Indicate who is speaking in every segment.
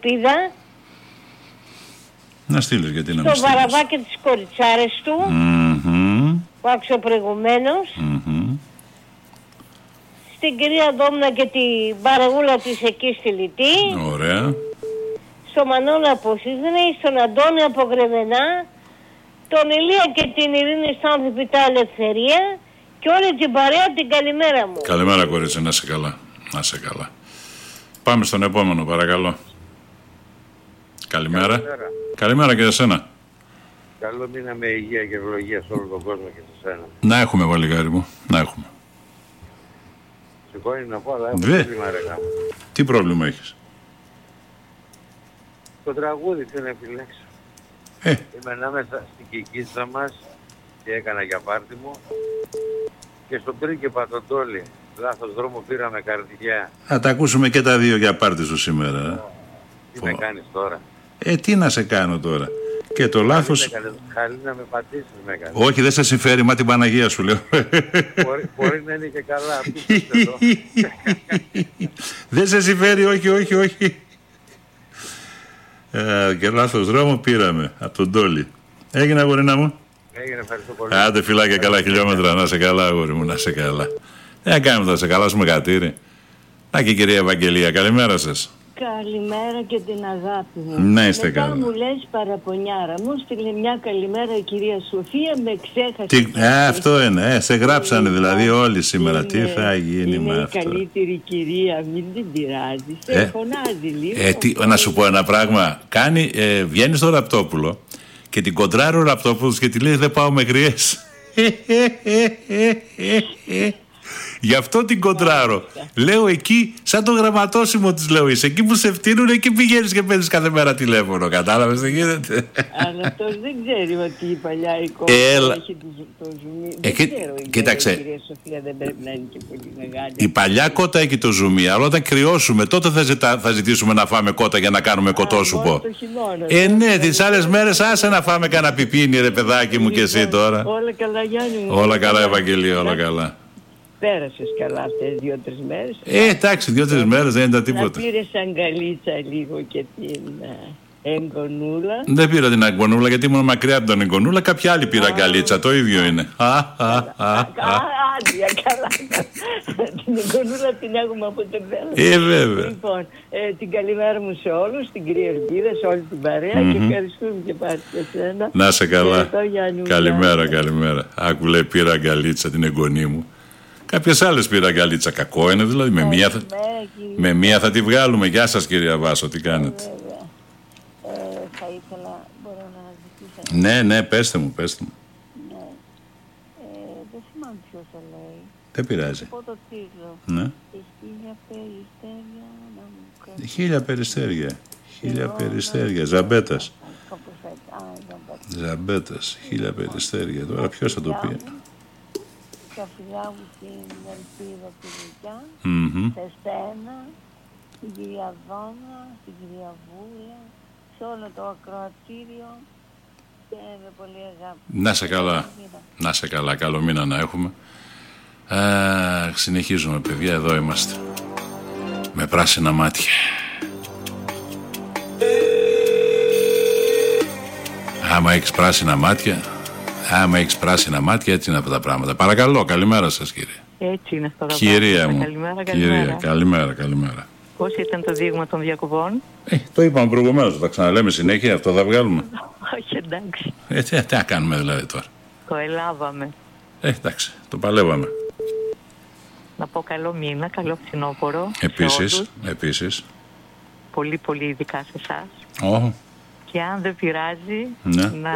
Speaker 1: πίδα.
Speaker 2: Να στείλεις, γιατί να μην
Speaker 1: στο βαραβάκι της κοριτσάρες του, που άκουσα προηγουμένως, στην κυρία Ντόμνα και την παραγούλα της εκεί στη Λιτή.
Speaker 2: Ωραία.
Speaker 1: Στο Μανώλη από Σίδνεϊ, στον Αντώνη από Γρεβενά, τον Ηλία και την Ειρήνη στο Ανθιπιτά Ελευθερία και όλη την παρέα την καλημέρα μου.
Speaker 2: Καλημέρα, κορίτσι, να είσαι καλά. Να είσαι καλά. Πάμε στον επόμενο, παρακαλώ. Καλημέρα. Καλημέρα και εσένα.
Speaker 3: Καλό μήνα με υγεία και ευλογία σε όλο τον κόσμο και σε σένα.
Speaker 2: Να έχουμε, βαλιγάρι μου, να έχουμε.
Speaker 3: Σηκώνει να πω, αλλά έχω πρόβλημα, ρε γάμο.
Speaker 2: Τι πρόβλημα έχεις?
Speaker 3: Το τραγούδι τι να επιλέξω. Είμαι ανάμεσα στην Κικίτσα μας και έκανα για πάρτι μου και στον πρίγκιπα τον Τόλι. Λάθος δρόμο πήραμε καρδιά.
Speaker 2: Θα τα ακούσουμε και τα δύο για πάρτι σου σήμερα.
Speaker 3: Τι με κάνεις τώρα?
Speaker 2: Τι να σε κάνω τώρα? Και το λάθος...
Speaker 3: Χαλή να με πατήσεις με έκανες.
Speaker 2: Όχι, δεν σε συμφέρει, μα την Παναγία σου λέω.
Speaker 3: Μπορεί να είναι και καλά.
Speaker 2: Δεν σε συμφέρει, όχι. Και λάθος δρόμο πήραμε από τον Τόλι. Έγινε, αγορίνα μου?
Speaker 3: Έγινε, ευχαριστώ πολύ.
Speaker 2: Άντε φυλάκια, καλά χιλιόμετρα, να σε καλά, αγόρι μου, να σε καλά. Δεν κάνουμε, θα σε καλά σου μεγατήρι. Να και η κυρία Ευαγγελία, καλημέρα σας.
Speaker 1: Καλημέρα και την αγάπη μου.
Speaker 2: Να είστε καλά.
Speaker 1: Μετά μου λες παραπονιάρα μου, στείλε μια καλημέρα η κυρία Σοφία, με ξέχασε.
Speaker 2: Αυτό είναι, σε γράψανε δηλαδή όλοι σήμερα. Τι θα γίνει με αυτό?
Speaker 1: Είναι η καλύτερη κυρία, μην την πειράζει. Σε φωνάζει λίγο.
Speaker 2: Να σου πω ένα πράγμα. Βγαίνει στο Ραπτόπουλο και την κοντράρει ο Ραπτόπουλος και τη λέει δεν πάω με γριές. Γι' αυτό την κοντράρω. Λέω εκεί, σαν το γραμματόσημο της λέω, είσαι εκεί που σε φτύνουν, εκεί πηγαίνεις και παίρνεις κάθε μέρα τηλέφωνο. Κατάλαβες τι γίνεται?
Speaker 1: Αλλά αυτός δεν ξέρει ότι η παλιά εικόνα έχει το ζουμί. Δεν ξέρω,
Speaker 2: κοίταξε.
Speaker 1: Η κυρία Σοφία δεν πρέπει να είναι και πολύ μεγάλη.
Speaker 2: Η παλιά κότα έχει το ζουμί, αλλά όταν κρυώσουμε, τότε θα ζητήσουμε να φάμε κότα για να κάνουμε κοτόσουπο. Ναι, τις άλλες μέρες άσε να φάμε κανένα πιπίνι, ρε παιδάκι μου, και εσύ τώρα.
Speaker 1: Όλα καλά, Γιάννη μου.
Speaker 2: Όλα καλά, Ευαγγελία, όλα καλά.
Speaker 1: Πέρασες καλά αυτές 2-3 μέρες.
Speaker 2: Εντάξει, 2-3 μέρες δεν ήταν τίποτα.
Speaker 1: Να πήρες αγκαλίτσα λίγο και την εγγονούλα.
Speaker 2: Δεν πήρα την εγγονούλα γιατί ήμουν μακριά από την εγγονούλα. Κάποια άλλη πήρα αγκαλίτσα, το ίδιο είναι.
Speaker 1: Άδεια, καλά. Την εγγονούλα την έχουμε από το τέλος.
Speaker 2: Βέβαια.
Speaker 1: Λοιπόν, την καλημέρα μου σε όλους, την κυρία Ελπίδα, σε όλη την παρέα και ευχαριστούμε και πάλι σε εσένα.
Speaker 2: Να είσαι καλά. Καλημέρα. Άκου, λέει, πήρα αγκαλίτσα την εγγονή μου. Κάποιες άλλες πήρα αγκαλίτσα. Κακό είναι δηλαδή. Με μία θα τη βγάλουμε. Γεια σας, κυρία Βάσο, τι κάνετε?
Speaker 1: Θα ήθελα, μπορώ να ζητήσω.
Speaker 2: Ναι, πέστε μου.
Speaker 1: Ναι. Δεν θυμάμαι ποιος θα λέει.
Speaker 2: Δεν πειράζει.
Speaker 1: Πω το τίτλο.
Speaker 2: Ναι.
Speaker 1: Χίλια περιστέρια.
Speaker 2: 1000 περιστέρια. Ζαμπέτας. 1000 περιστέρια. Τώρα ποιος θα το πει?
Speaker 1: Τα φιλιά μου στην Ελπίδα τη Λουκιά, σε σένα, στην κυρία Δόνα, στην κυρία Βούλα, σε όλο το ακροατήριο και με πολύ αγάπη.
Speaker 2: Να σε καλά, καλό μήνα να έχουμε. Συνεχίζουμε, παιδιά, εδώ είμαστε. Με πράσινα μάτια. Άμα έχεις πράσινα μάτια, έτσι είναι αυτά τα πράγματα. Παρακαλώ, καλημέρα σας, κύριε.
Speaker 1: Έτσι είναι αυτό.
Speaker 2: Κυρία μου. Καλημέρα.
Speaker 1: Πώς ήταν το δείγμα των διακοπών?
Speaker 2: Το είπαμε προηγουμένως, θα ξαναλέμε συνέχεια, αυτό θα βγάλουμε.
Speaker 1: Όχι, εντάξει.
Speaker 2: Τι να κάνουμε δηλαδή τώρα?
Speaker 1: Το ελάβαμε.
Speaker 2: Εντάξει, το παλεύαμε.
Speaker 1: Να πω καλό μήνα, καλό φθινόπωρο.
Speaker 2: Επίσης.
Speaker 1: Πολύ πολύ ειδικά σε εσάς. Και αν δεν πειράζει, να...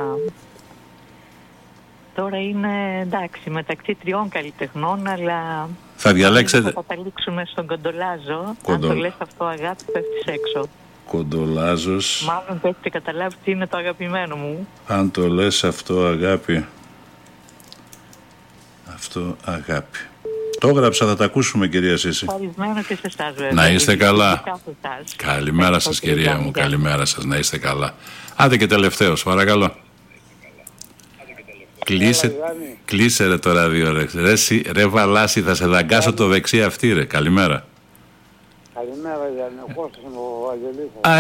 Speaker 1: Τώρα είναι εντάξει μεταξύ 3 καλλιτεχνών, αλλά
Speaker 2: θα διαλέξετε.
Speaker 1: Θα καταλήξουμε στον Κοντολάζο. Αν το λες αυτό αγάπη, πέφτεις έξω.
Speaker 2: Κοντολάζος.
Speaker 1: Μάλλον δεν έχετε καταλάβει τι είναι το αγαπημένο μου.
Speaker 2: Αν το λες αυτό αγάπη. Αυτό αγάπη. Το έγραψα, θα τα ακούσουμε, κυρία Σύση.
Speaker 1: Ευχαρισμένο και σε εσάς, βέβαια.
Speaker 2: Να είστε καλά. Καλημέρα σας, κυρία μου. Καλημέρα σας, να είστε καλά. Άντε και τελευταίος, παρακαλώ. Κλείσε ρε το ράδιο, ρε Βαλάση, θα σε δαγκάσω το δεξί αυτή, ρε. Καλημέρα.
Speaker 3: Καλημέρα, Γιάννη. Ο Κώστας είμαι ο Αγγελίθος.